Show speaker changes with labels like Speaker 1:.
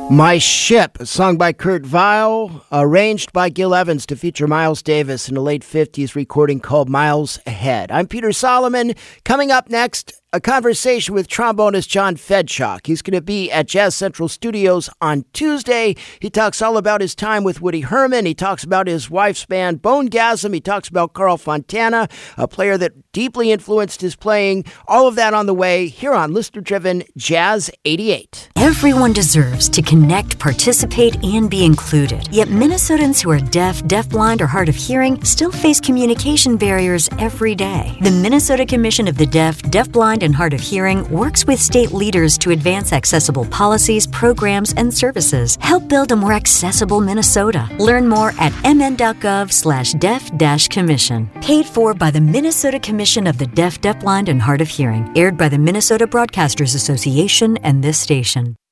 Speaker 1: My Ship, sung by Kurt Weill, arranged by Gil Evans to feature Miles Davis in a late 50s recording called Miles Ahead. I'm Peter Solomon. Coming up next, a conversation with trombonist John Fedchock. He's going to be at Jazz Central Studios on Tuesday. He talks all about his time with Woody Herman. He talks about his wife's band Bonegasm. He talks about Carl Fontana, a player that deeply influenced his playing. All of that on the way here on listener-driven Jazz 88.
Speaker 2: Everyone deserves to connect, participate, and be included. Yet Minnesotans who are deaf, deafblind, or hard of hearing still face communication barriers every day. The Minnesota Commission of the Deaf, Deafblind, and Hard of Hearing works with state leaders to advance accessible policies, programs, and services. Help build a more accessible Minnesota. Learn more at mn.gov/deaf-commission. Paid for by the Minnesota Commission of the Deaf, Deafblind, and Hard of Hearing. Aired by the Minnesota Broadcasters Association and this station.